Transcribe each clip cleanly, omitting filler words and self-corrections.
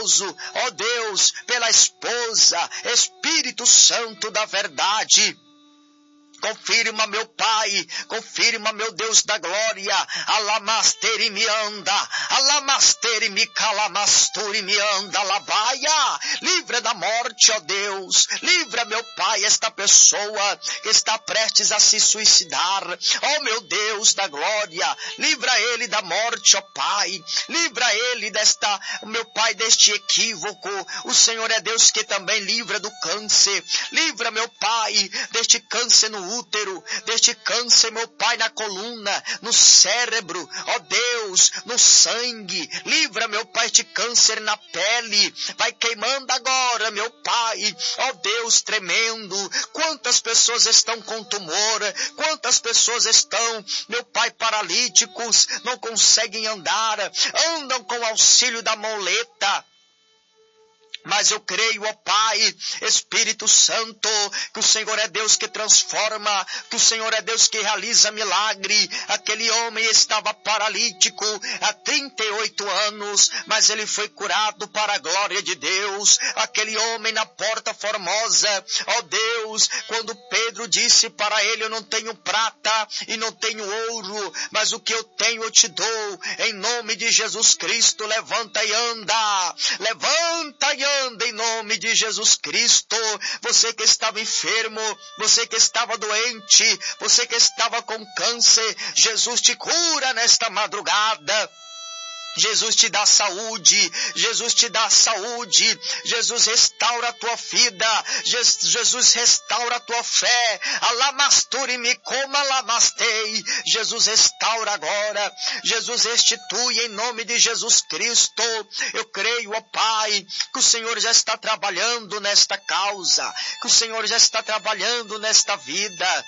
esposo, ó Deus, pela esposa, Espírito Santo da verdade. Confirma, meu Pai, confirma, meu Deus da glória. Alamasteri me anda, alamasteri me calamasturi me anda, labaia. Livra da morte, ó Deus. Livra, meu Pai, esta pessoa que está prestes a se suicidar. Ó meu Deus da glória, livra ele da morte, ó Pai. Livra ele meu Pai, deste equívoco. O Senhor é Deus que também livra do câncer. Livra, meu Pai, deste câncer no útero, deste câncer, meu Pai, na coluna, no cérebro, ó Deus, no sangue. Livra, meu Pai, este câncer na pele. Vai queimando agora, meu Pai, ó Deus tremendo. Quantas pessoas estão com tumor, quantas pessoas estão, meu Pai, paralíticos, não conseguem andar, andam com o auxílio da muleta. Mas eu creio, ó Pai, Espírito Santo, que o Senhor é Deus que transforma, que o Senhor é Deus que realiza milagre. Aquele homem estava paralítico há 38 anos, mas ele foi curado para a glória de Deus. Aquele homem na Porta Formosa, ó Deus, quando Pedro disse para ele, eu não tenho prata e não tenho ouro, mas o que eu tenho eu te dou. Em nome de Jesus Cristo, levanta e anda, levanta e anda em nome de Jesus Cristo. Você que estava enfermo, você que estava doente, você que estava com câncer, Jesus te cura nesta madrugada. Jesus te dá saúde, Jesus te dá saúde, Jesus restaura a tua vida, Jesus restaura a tua fé, alamasturi-me como alamastei, Jesus restaura agora, Jesus restitui em nome de Jesus Cristo. Eu creio, ó Pai, que o Senhor já está trabalhando nesta causa, que o Senhor já está trabalhando nesta vida.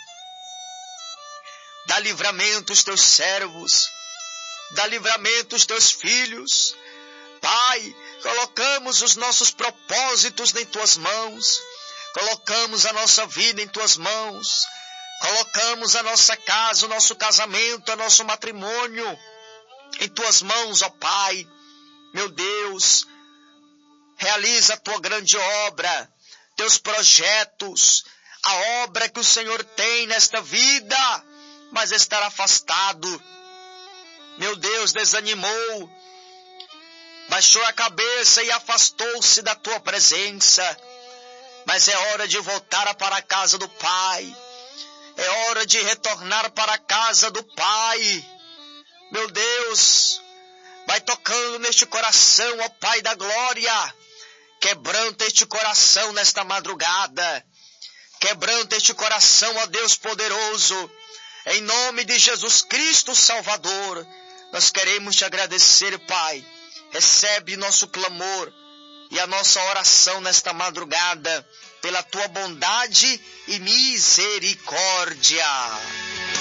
Dá livramento aos teus servos, dá livramento aos teus filhos. Pai, colocamos os nossos propósitos em tuas mãos, colocamos a nossa vida em tuas mãos, colocamos a nossa casa, o nosso casamento, o nosso matrimônio em tuas mãos, ó Pai. Meu Deus, realiza a tua grande obra, teus projetos, a obra que o Senhor tem nesta vida, mas estar afastado. Meu Deus, desanimou, baixou a cabeça e afastou-se da tua presença. Mas é hora de voltar para a casa do Pai. É hora de retornar para a casa do Pai. Meu Deus, vai tocando neste coração, ó Pai da glória. Quebranta este coração nesta madrugada. Quebranta este coração, ó Deus poderoso. Em nome de Jesus Cristo Salvador, nós queremos te agradecer, Pai. Recebe nosso clamor e a nossa oração nesta madrugada, pela tua bondade e misericórdia.